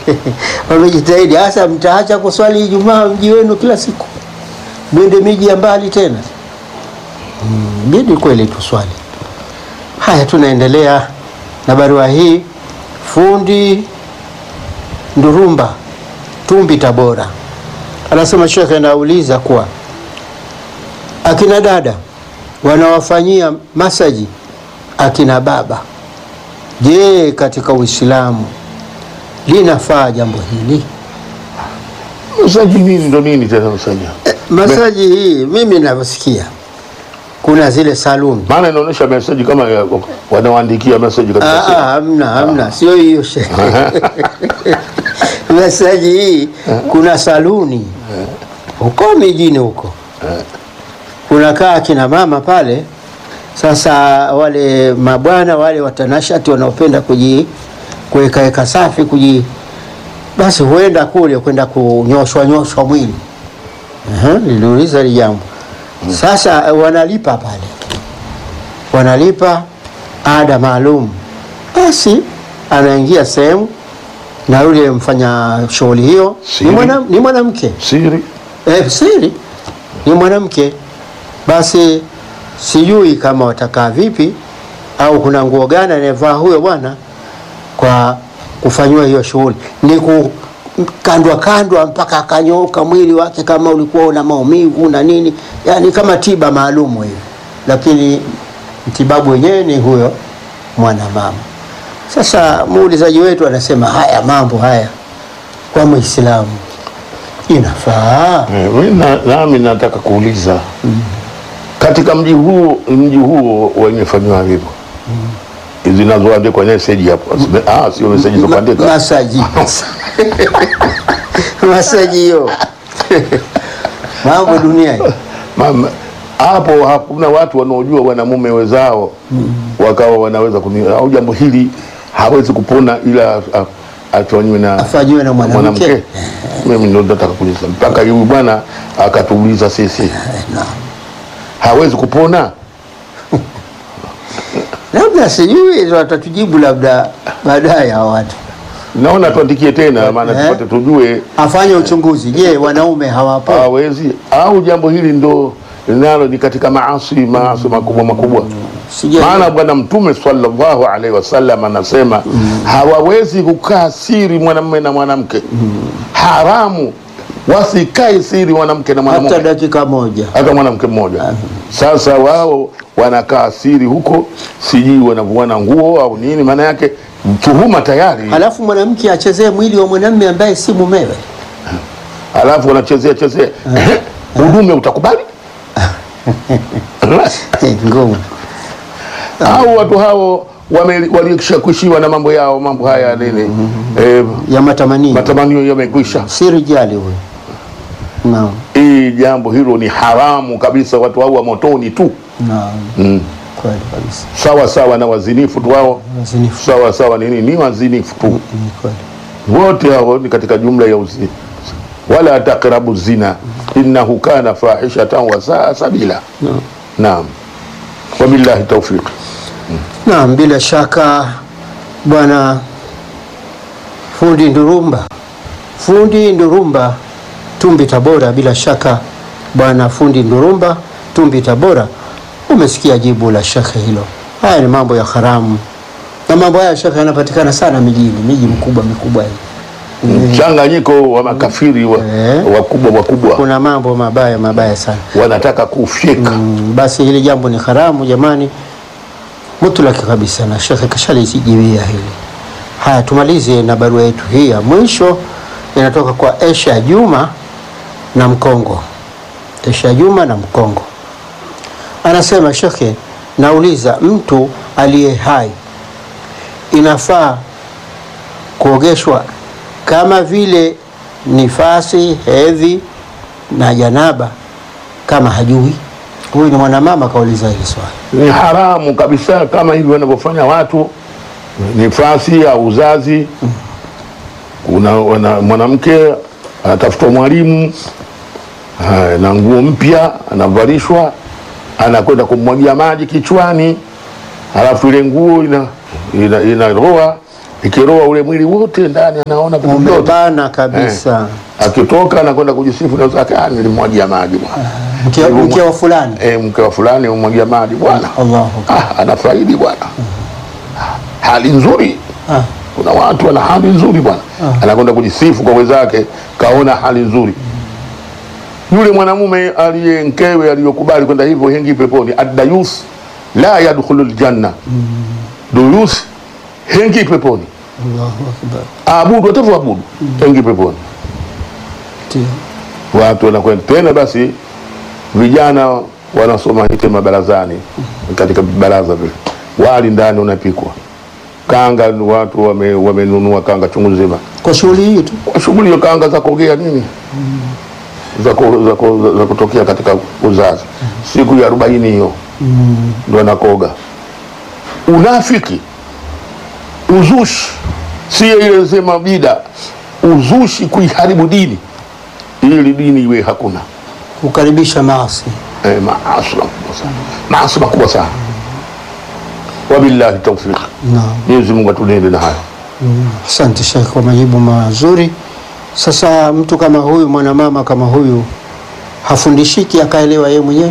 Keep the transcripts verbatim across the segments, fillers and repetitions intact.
wamejitahidi. Hasa mtaacha kuswali Ijumaa mji wenu kila siku, mwende miji ya mbali tena? Hmm, bidi kweli tuswali. Haya, tunaendelea na barua hii. Fundi Ndurumba, Tumbi, Tabora, anasema shekhe, anauliza kuwa akina dada wanawafanyia masaji akina baba, je, katika Uislamu linafaa jambo hili? Masaji nini ndo nini tena masaji? Eh, masaji hii mimi ninavyosikia kuna zile saluni. Maana inaonyesha message kama wanawaandikia message katika simu. Ah, hamna, hamna, sio hiyo shekhe. Masaji hii kuna saluni huko mijini huko. Kunakaa kina mama pale. Sasa wale mabwana wale watanashati wanaopenda kuji kuweka weka safi kuji, basi huenda kule kwenda kunyoshwa nyoshwa mwili. Aha, niliuliza ile jambo. Sasa wanalipa pale, wanalipa ada maalum. Basi anaingia sehemu na yule mfanya shughuli hiyo ni mwana ni mwanamke. Siri. Eh, siri. Ni mwanamke. Basi sijui kama watakaa vipi au kuna nguo gani anavaa huyo bwana kwa kufanywa hiyo shughuli. Ni kukandwa kandwa mpaka akanyoka mwili wake kama ulikuwa una maumivu na nini. Yani kama tiba maalumu hiyo. Lakini mtibabu wenyewe ni huyo mwana mama. Sasa muulizaji wetu anasema haya mambo haya kwa Muislamu inafaa? Mimi na, nami nataka kuuliza mm. katika mji huo mji huo wanyefanywa hivyo mm. zinazoandikwa message hapo mm. ah sio message za kuandika masaji masaji hiyo mambo dunia mama hapo hakuna watu wanaojua wanamume wenzao mm. wakawa wanaweza kuni au jambo hili hawezi kupona ila afanywe na afanywe na mwanamke. Mimi ndio nataka kuuliza mpaka yule bwana akatuuliza sisi naam, hawezi kupona. Labda sijui hizo atatujibu labda baadaye hao watu. Naona tuandikie tena maana eh, tupate tujue afanye uchunguzi. Je, wanaume hawapo? Hawezi au jambo hili ndo linalo ni katika maasi maasi makubwa makubwa. Mm. Maana bwana Mtume sallallahu alaihi wasallam anasema mm. hawawezi kukaa siri mwanamume na mwanamke. Mm. Haramu wasikae siri mwanamke na mwanamume hata dakika moja, hata mwanamke mmoja. Mm. Sasa wao wanakaa siri huko, sijui wanavuana nguo au nini, maana yake tuhuma tayari. Halafu mwanamke achezee mwili wa mwanamume ambaye si mumewe. Halafu wanachezea chezea. Udume utakubali? Ngumu. Au watu hao walishakushiwa na mambo yao, mambo haya nini mm -hmm. eh, ya matamanio matamanio yamekwisha, si rijali huyo. Naam, hii jambo hilo ni haramu kabisa, watu hao wa motoni tu. Naam, mm. kweli kabisa. Sawa sawa na wazinifu tu wao, wazinifu sawa sawa nini ni wazinifu tu. Mm, kweli wote hao ni katika jumla ya uzini. Wala taqrabu zina innahu kana fahishatan wa saa sabila. Naam, naam, wabillahi tawfiq. Naam, bila shaka bwana Fundi Ndurumba, Fundi Ndurumba Tumbi Tabora, bila shaka bwana Fundi Ndurumba Tumbi Tabora, umesikia jibu la shekhe hilo. Haya ni mambo ya haramu, na mambo haya shekhe yanapatikana sana mijini, miji mkubwa mikubwa hii. Mchanganyiko wa makafiri wa, eh, wakubwa wakubwa. Kuna mambo mabaya mabaya sana wanataka kufika. Mm, basi hili jambo ni haramu jamani, mutlaki kabisa, na shekhe kashalizijibia hili. Haya, tumalize na barua yetu hii ya mwisho, inatoka kwa Esha Juma na Mkongo. Esha Juma na Mkongo anasema, shekhe, nauliza, mtu aliye hai inafaa kuogeshwa kama vile nifasi, hedhi na janaba kama hajui? Huyu ni mwanamama kauliza hili swali. Ni haramu kabisa kama hivi wanavyofanya watu, nifasi au uzazi. Kuna mwanamke anatafuta mwalimu na nguo mpya anavalishwa, anakwenda kumwagia maji kichwani, halafu ile nguo ina ina inaroa ikiroa ule mwili wote ndani anaona vitu vyote umebana kabisa. Eh. Akitoka anakwenda kujisifu na zaka, nilimwagia maji bwana. Mke, mke wa fulani eh, mke wa fulani umwagia maji bwana. Allahu ah, anafaidi bwana. Hali nzuri. Ah. Kuna watu wana hali nzuri bwana. Ah. Anakwenda kujisifu kwa wenzake, kaona hali nzuri. Yule mwanamume aliye mkewe aliyokubali kwenda hivyo hengi peponi. Ad-dayus la yadkhulul janna. Mm. Duyus hengi peponi. Allahu akbar. Abudu watafu abudu mm. hengi peponi. Ndio. Watu wanakwenda tena, basi vijana wanasoma hitema barazani mm. katika baraza vile. Wali ndani unapikwa. Kanga watu wame wamenunua kanga chungu nzima. Kwa shughuli hiyo tu. Kwa shughuli hiyo, kanga za kuogea nini? Mm. za za za kutokea katika uzazi. Mm. Siku ya arobaini hiyo. Mm. Ndio anakoga. Unafiki, uzushi, si ile sema bida, uzushi kuiharibu dini ili dini iwe hakuna, kukaribisha maasi. Eh, maasi makubwa sana, maasi makubwa sana. Wabillahi tawfiq. Naam. Mwenyezi Mungu atulinde na hayo. Mm. Asante Sheikh kwa majibu mazuri. Sasa mtu kama huyu, mwanamama kama huyu, hafundishiki akaelewa yeye mwenyewe?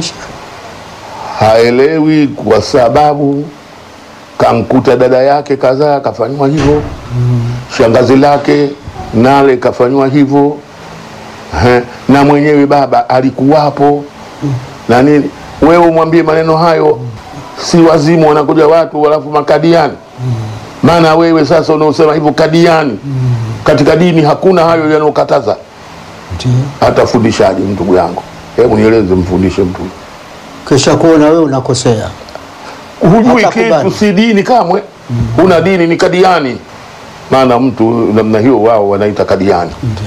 Haelewi kwa sababu kamkuta dada yake kadhaa kafanywa hivyo. Mm. Shangazi lake nale kafanywa hivyo. Na mwenyewe baba alikuwapo. Mm. Na nini wewe umwambie maneno hayo? Mm. Si wazimu wanakuja watu walafu makadiani. Mm. Maana wewe sasa unaosema hivyo kadiani. Mm. Katika dini hakuna hayo yanayokataza. Ndio. Hata fundishaji mtu yangu. Hebu nieleze, mfundishe mtu. Kisha kuona wewe unakosea. Hujui kitu, si dini kamwe. Mm. Una dini ni kadiani. Maana mtu namna hiyo wao wanaita kadiani. Ndio.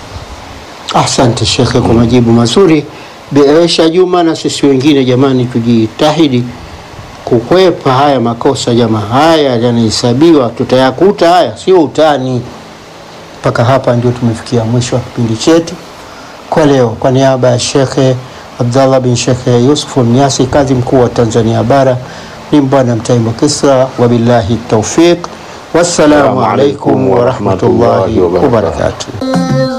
Asante Sheikh kwa majibu mazuri. Beesha Juma, na sisi wengine jamani tujitahidi kukwepa haya makosa jamaa. Haya yanahesabiwa, tutayakuta haya, sio utani. Mpaka hapa ndio tumefikia mwisho wa kipindi chetu kwa leo. Kwa niaba ya Sheikh Abdallah bin Sheikh Yusuf Mnyasi, kadhi mkuu wa Tanzania Bara, ni Bwana Mtaimba Kisra, wabillahi tawfiq. Wassalamu alaikum wa rahmatullahi wa barakatuh.